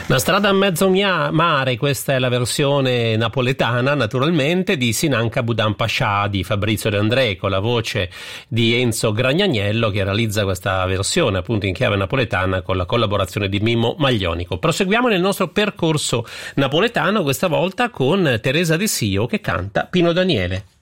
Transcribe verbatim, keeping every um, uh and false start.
Una strada in mezzo mia- mare, questa è la versione napoletana naturalmente di Sinan Kabudan Pascià di Fabrizio De André, con la voce di Enzo Gragnaniello che realizza questa versione appunto in chiave napoletana con la collaborazione di Mimmo Maglionico. Proseguiamo nel nostro percorso napoletano, questa volta con Teresa De Sio che canta Pino Daniele.